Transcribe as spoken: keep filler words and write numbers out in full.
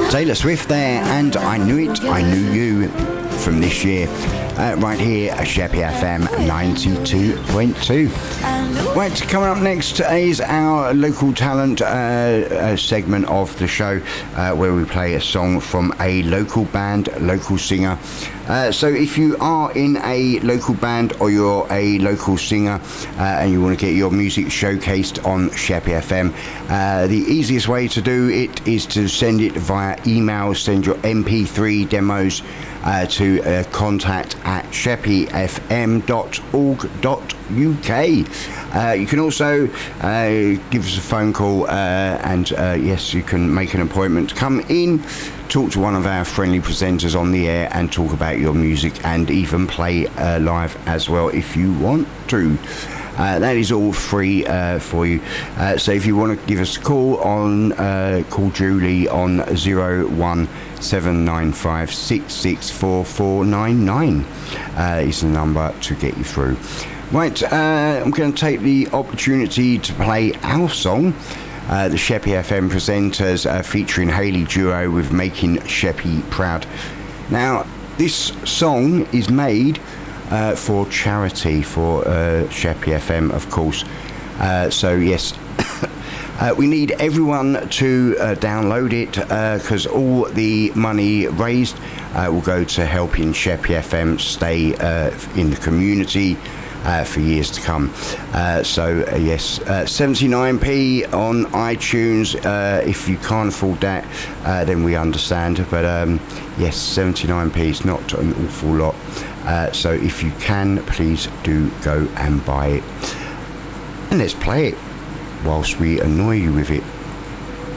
Taylor Swift there, and I Knew It, I Knew You from this year, uh, right here at Sheppey F M ninety-two point two. Right, coming up next is our local talent uh, uh, segment of the show, uh, where we play a song from a local band, local singer. Uh, so if you are in a local band or you're a local singer uh, and you want to get your music showcased on Sheppey F M, uh, the easiest way to do it is to send it via email. Send your M P three demos uh, to uh, contact at sheppey f m dot org dot u k. Uh, you can also uh, give us a phone call uh, and uh, yes, you can make an appointment to come in, talk to one of our friendly presenters on the air and talk about your music, and even play uh, live as well if you want to. Uh, that is all free uh, for you. Uh, so if you want to give us a call on, uh, call Julie on zero one seven nine five six six four four nine nine uh, is the number to get you through. Right, uh, I'm going to take the opportunity to play our song, uh, the Sheppey F M presenters uh, featuring Hayley Duo with Making Sheppey Proud. Now, this song is made uh, for charity, for uh, Sheppey F M, of course. Uh, so, yes, uh, we need everyone to uh, download it because uh, all the money raised uh, will go to helping Sheppey F M stay uh, in the community Uh, for years to come. Uh, so uh, yes, uh, seventy-nine p on iTunes. Uh, if you can't afford that, uh, then we understand. But um, yes, seventy-nine p is not an awful lot. Uh, so if you can, please do go and buy it. And let's play it whilst we annoy you with it.